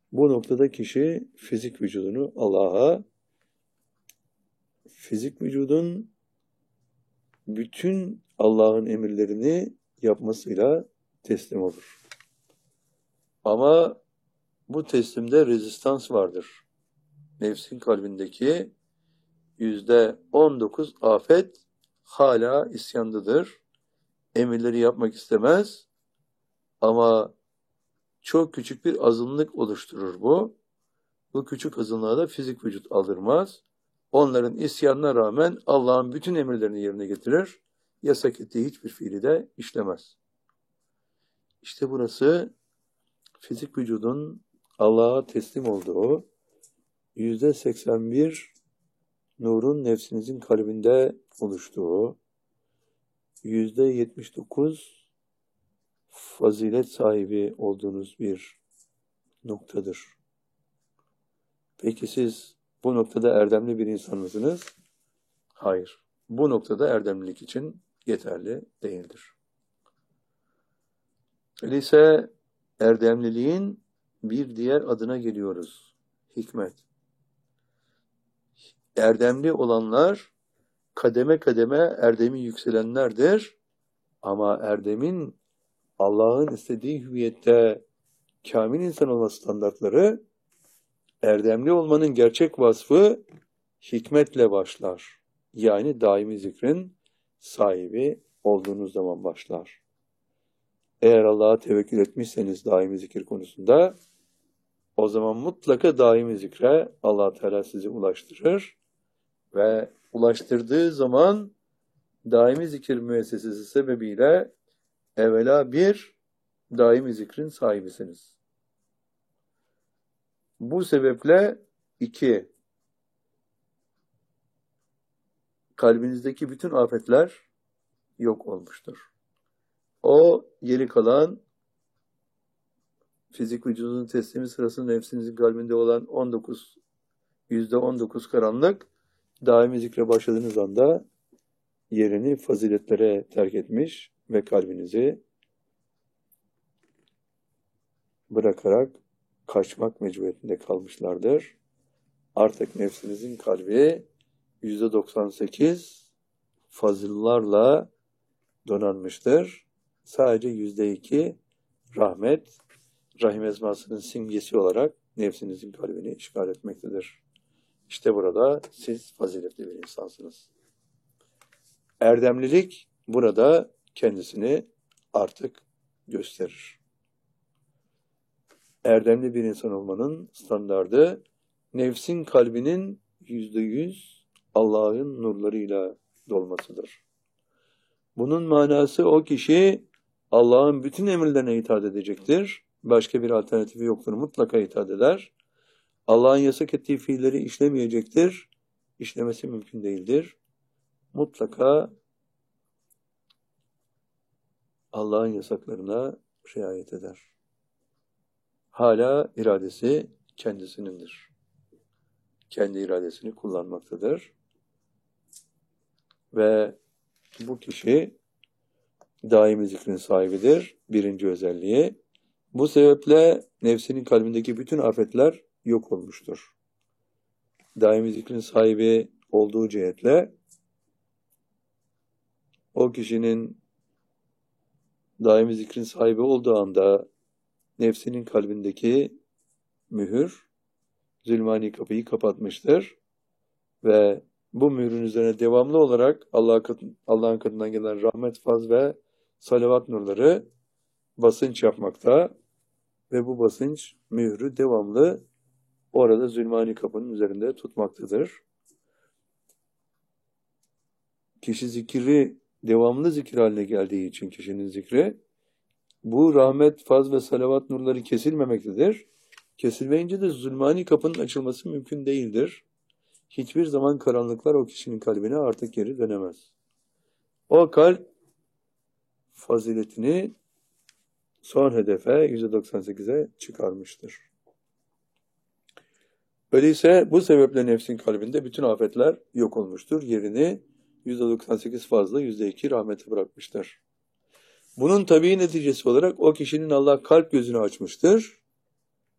Bu noktada kişi fizik vücudunu Allah'a, fizik vücudun bütün Allah'ın emirlerini yapmasıyla teslim olur. Ama bu teslimde rezistans vardır. Nefsin kalbindeki %19 afet hala isyandadır. Emirleri yapmak istemez ama çok küçük bir azınlık oluşturur bu. Bu küçük azınlığa da fizik vücut aldırmaz. Onların isyanına rağmen Allah'ın bütün emirlerini yerine getirir. Yasak ettiği hiçbir fiili de işlemez. İşte burası fizik vücudun Allah'a teslim olduğu %81 nurun nefsinizin kalbinde oluştuğu, %79 fazilet sahibi olduğunuz bir noktadır. Peki siz bu noktada erdemli bir insan mısınız? Hayır. Bu noktada erdemlilik için yeterli değildir. Öyleyse erdemliliğin bir diğer adına geliyoruz. Hikmet. Erdemli olanlar kademe kademe erdemi yükselenlerdir. Ama erdemin Allah'ın istediği hüviyette kamil insan olma standartları, erdemli olmanın gerçek vasfı hikmetle başlar. Yani daimi zikrin sahibi olduğunuz zaman başlar. Eğer Allah'a tevekkül etmişseniz daimi zikir konusunda, o zaman mutlaka daimi zikre Allah Teala sizi ulaştırır ve ulaştırdığı zaman daimi zikir müessesesi sebebiyle evvela bir daimi zikrin sahibisiniz. Bu sebeple 2, kalbinizdeki bütün afetler yok olmuştur. O geri kalan fizik vücudunun teslimi sırasında nefsinizin kalbinde olan %19 karanlık daimi zikre başladığınız anda yerini faziletlere terk etmiş ve kalbinizi bırakarak kaçmak mecburiyetinde kalmışlardır. Artık nefsinizin kalbi %98 fazıllarla donanmıştır. Sadece %2 rahmet, rahim ezmasının simgesi olarak nefsinizin kalbini işgal etmektedir. İşte burada siz faziletli bir insansınız. Erdemlilik burada kendisini artık gösterir. Erdemli bir insan olmanın standardı nefsin kalbinin %100 Allah'ın nurlarıyla dolmasıdır. Bunun manası o kişi Allah'ın bütün emirlerine itaat edecektir. Başka bir alternatifi yoktur. Mutlaka itaat eder. Allah'ın yasak ettiği fiilleri işlemeyecektir. İşlemesi mümkün değildir. Mutlaka Allah'ın yasaklarına riayet eder. Hala iradesi kendisinindir. Kendi iradesini kullanmaktadır. Ve bu kişi daimi zikrin sahibidir. Birinci özelliği. Bu sebeple nefsinin kalbindeki bütün afetler yok olmuştur. Daimi zikrin sahibi olduğu cihetle o kişinin daimi zikrin sahibi olduğu anda nefsinin kalbindeki mühür zulmani kapıyı kapatmıştır ve bu mührün üzerine devamlı olarak Allah'ın katından gelen rahmet, faz ve salavat nurları basınç yapmakta ve bu basınç mührü devamlı orada zulmani kapının üzerinde tutmaktadır. Kişi zikri devamlı zikir haline geldiği için kişinin zikri bu rahmet, faz ve salavat nurları kesilmemektedir. Kesilmeyince de zulmani kapının açılması mümkün değildir. Hiçbir zaman karanlıklar o kişinin kalbine artık geri dönemez. O kalp faziletini son hedefe %98'e çıkarmıştır. Öyleyse bu sebeple nefsin kalbinde bütün afetler yok olmuştur. Yerini %98 fazla %2 rahmete bırakmıştır. Bunun tabii neticesi olarak o kişinin Allah kalp gözünü açmıştır.